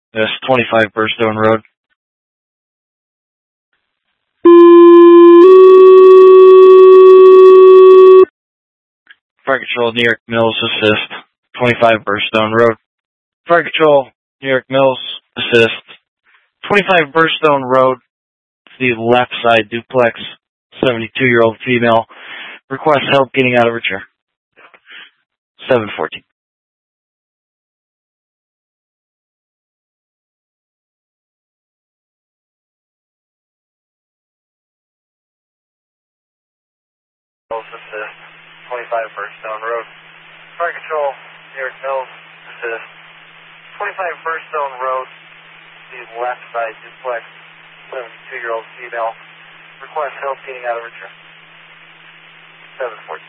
That's 25 Burstone Road. Fire Control, New York Mills, assist. 25 Burstone Road. Fire Control, New York Mills, assist. 25 Burstone Road, the left side duplex, 72-year-old female. Requests help getting out of her chair. 714. Assist. 25 Burstone Road. Fire Control, New York Mills, assist. 25 Burstone Road, the left side duplex, 72-year-old female. Request help getting out of her chair. 714.